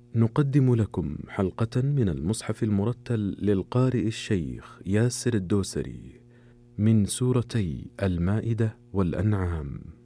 نقدم لكم حلقة من المصحف المرتل للقارئ الشيخ ياسر الدوسري من سورتي المائدة والأنعام.